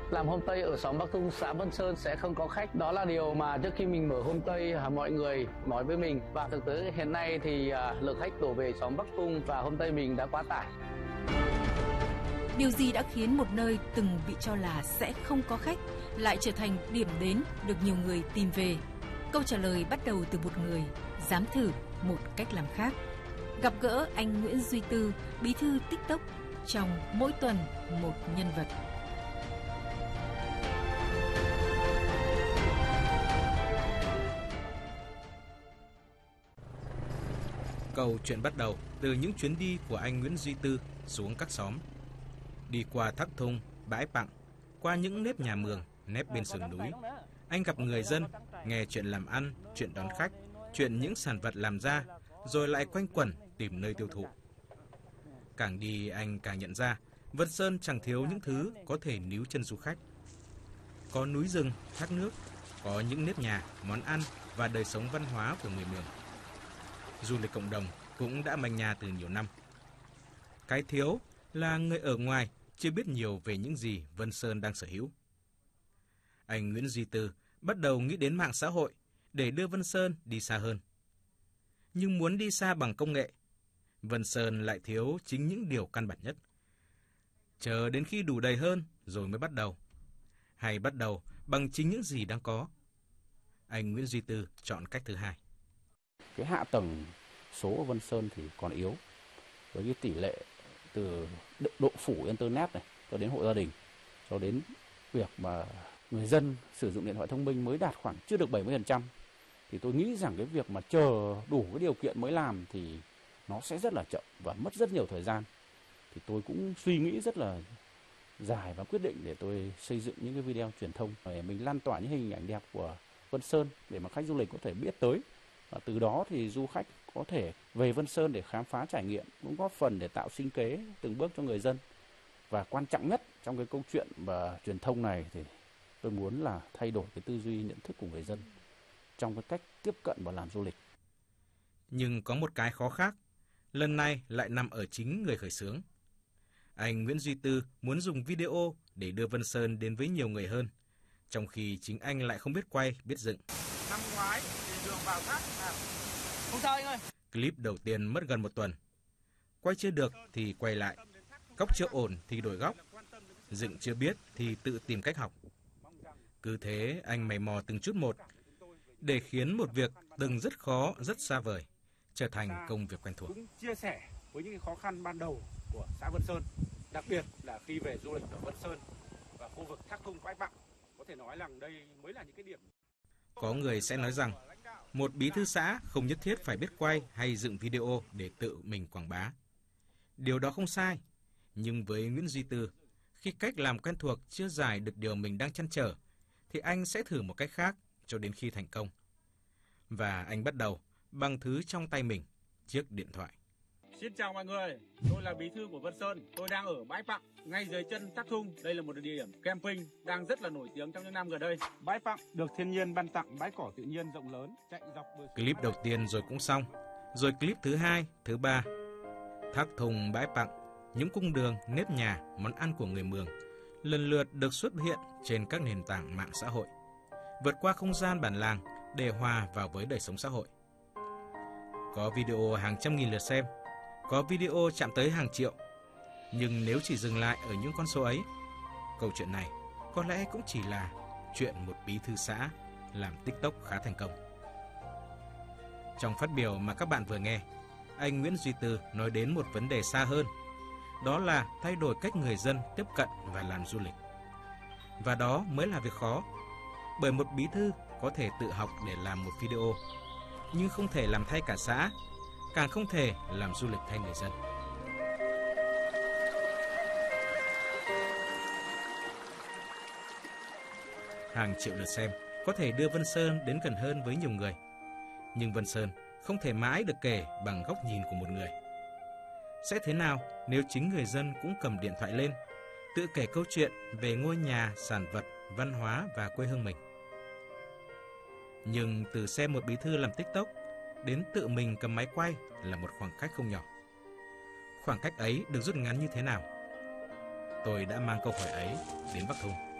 Làm homestay ở xóm Bắc Thung, xã Vân Sơn sẽ không có khách. Đó là điều mà trước khi mình mở homestay mọi người nói với mình. Và thực tế hiện nay thì lượng khách đổ về xóm Bắc Thung và homestay mình đã quá tải. Điều gì đã khiến một nơi từng bị cho là sẽ không có khách lại trở thành điểm đến được nhiều người tìm về? Câu trả lời bắt đầu từ một người dám thử một cách làm khác. Gặp gỡ anh Nguyễn Duy Tư, bí thư TikTok trong Mỗi tuần một nhân vật. Câu chuyện bắt đầu từ những chuyến đi của anh Nguyễn Duy Tư xuống các xóm. Đi qua thác thung, bãi pặng, qua những nếp nhà mường, nép bên sườn núi. Anh gặp người dân, nghe chuyện làm ăn, chuyện đón khách, chuyện những sản vật làm ra, rồi lại quanh quẩn tìm nơi tiêu thụ. Càng đi anh càng nhận ra, Vân Sơn chẳng thiếu những thứ có thể níu chân du khách. Có núi rừng, thác nước, có những nếp nhà, món ăn và đời sống văn hóa của người Mường. Du lịch cộng đồng cũng đã manh nha từ nhiều năm. Cái thiếu là người ở ngoài chưa biết nhiều về những gì Vân Sơn đang sở hữu. Anh Nguyễn Duy Tư bắt đầu nghĩ đến mạng xã hội để đưa Vân Sơn đi xa hơn. Nhưng muốn đi xa bằng công nghệ, Vân Sơn lại thiếu chính những điều căn bản nhất. Chờ đến khi đủ đầy hơn rồi mới bắt đầu. Hay bắt đầu bằng chính những gì đang có. Anh Nguyễn Duy Tư chọn cách thứ hai. Cái hạ tầng số ở Vân Sơn thì còn yếu. Với cái tỷ lệ từ độ phủ Internet này cho đến hộ gia đình, cho đến việc mà người dân sử dụng điện thoại thông minh mới đạt khoảng chưa được 70%. Thì tôi nghĩ rằng cái việc mà chờ đủ cái điều kiện mới làm thì nó sẽ rất là chậm và mất rất nhiều thời gian. Thì tôi cũng suy nghĩ rất là dài và quyết định để tôi xây dựng những cái video truyền thông để mình lan tỏa những hình ảnh đẹp của Vân Sơn để mà khách du lịch có thể biết tới. Và từ đó thì du khách có thể về Vân Sơn để khám phá trải nghiệm, cũng góp phần để tạo sinh kế từng bước cho người dân. Và quan trọng nhất trong cái câu chuyện và truyền thông này thì tôi muốn là thay đổi cái tư duy nhận thức của người dân trong cái cách tiếp cận và làm du lịch. Nhưng có một cái khó khác, lần này lại nằm ở chính người khởi xướng. Anh Nguyễn Duy Tư muốn dùng video để đưa Vân Sơn đến với nhiều người hơn, trong khi chính anh lại không biết quay, biết dựng. Năm ngoái thì đường vào thác Không sao anh ơi. Clip đầu tiên mất gần 1 tuần. Quay chưa được thì quay lại, góc chưa ổn thì đổi góc, dựng chưa biết thì tự tìm cách học. Cứ thế anh mày mò từng chút một, để khiến một việc từng rất khó, rất xa vời, trở thành công việc quen thuộc. Cũng chia sẻ với những khó khăn ban đầu của xã Vân Sơn, đặc biệt là khi về du lịch ở Vân Sơn và khu vực thác thung bãi pặng, có thể nói rằng đây mới là những cái điểm. Có người sẽ nói rằng một bí thư xã không nhất thiết phải biết quay hay dựng video để tự mình quảng bá. Điều đó không sai, nhưng với Nguyễn Duy Tư, khi cách làm quen thuộc chưa giải được điều mình đang trăn trở, thì anh sẽ thử một cách khác cho đến khi thành công. Và anh bắt đầu bằng thứ trong tay mình, chiếc điện thoại. Xin chào mọi người, tôi là bí thư của Vân Sơn. Tôi đang ở bãi pặng, ngay dưới chân thác thung. Đây là một địa điểm camping đang rất là nổi tiếng trong những năm gần đây. Bãi pặng được thiên nhiên ban tặng bãi cỏ tự nhiên rộng lớn, chạy dọc bờ. Clip đầu tiên rồi cũng xong, rồi clip thứ 2, thứ 3. Thác thung bãi pặng, những cung đường, nếp nhà, món ăn của người Mường lần lượt được xuất hiện trên các nền tảng mạng xã hội, vượt qua không gian bản làng để hòa vào với đời sống xã hội. Có video hàng trăm nghìn lượt xem, có video chạm tới hàng triệu. Nhưng nếu chỉ dừng lại ở những con số ấy, câu chuyện này có lẽ cũng chỉ là chuyện một bí thư xã làm TikTok khá thành công. Trong phát biểu mà các bạn vừa nghe, anh Nguyễn Duy Tư nói đến một vấn đề xa hơn, đó là thay đổi cách người dân tiếp cận và làm du lịch. Và đó mới là việc khó, bởi một bí thư có thể tự học để làm một video, nhưng không thể làm thay cả xã, càng không thể làm du lịch thay người dân. Hàng triệu lượt xem có thể đưa Vân Sơn đến gần hơn với nhiều người, nhưng Vân Sơn không thể mãi được kể bằng góc nhìn của một người. Sẽ thế nào nếu chính người dân cũng cầm điện thoại lên, tự kể câu chuyện về ngôi nhà, sản vật, văn hóa và quê hương mình? Nhưng từ xem một bí thư làm TikTok đến tự mình cầm máy quay là một khoảng cách không nhỏ. Khoảng cách ấy được rút ngắn như thế nào? Tôi đã mang câu hỏi ấy đến Bắc Thung.